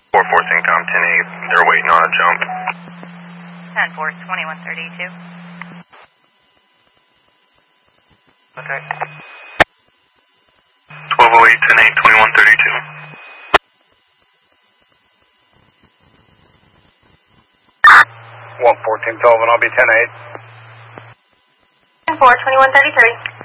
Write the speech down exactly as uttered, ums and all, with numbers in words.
four four Syncom ten eight, they're waiting on a jump. ten four, twenty-one thirty-two. Okay. twelve oh eight, ten eight, twenty-one thirty-two. one fourteen twelve and I'll be ten eight. ten four, twenty-one thirty-three.